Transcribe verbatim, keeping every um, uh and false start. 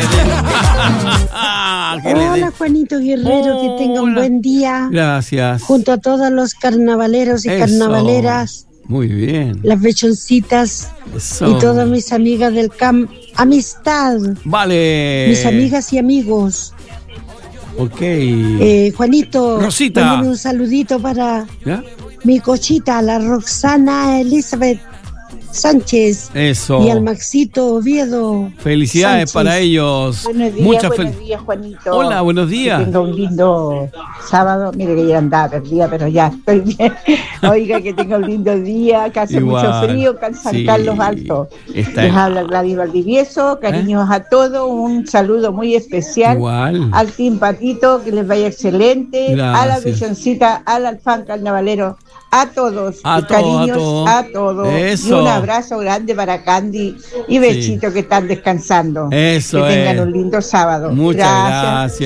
Hola, Juanito Guerrero, que tenga un buen día. Gracias. Junto a todos los carnavaleros y Eso. carnavaleras. Muy bien. Las bechoncitas. Eso. Y todas mis amigas del camp. Amistad. Vale. Mis amigas y amigos. Ok. Eh, Juanito. Rosita. Mándame un saludito para ¿Ya? mi cochita, la Roxana Elizabeth Sánchez. Eso. Y al Maxito Oviedo. Felicidades Sánchez. para ellos. Buenos días, Muchas buenos fel- días, Juanito. Hola, buenos días. Que tenga un lindo sábado. Mire que ya andaba perdida, pero ya estoy bien. Oiga, que tenga un lindo día, que hace Igual, mucho frío acá en San sí. Carlos Alto. Está Les en- habla Gladys Valdivieso, cariños a todos, un saludo muy especial. Igual. Al Team Patito, que les vaya excelente. Gracias. A la Visioncita, al Alfán Carnavalero, a todos. A y todos, cariños a todos. a todos. Eso. Y un abrazo grande para Candy y Bechito, que están descansando. Eso Que tengan es. un lindo sábado. Muchas gracias.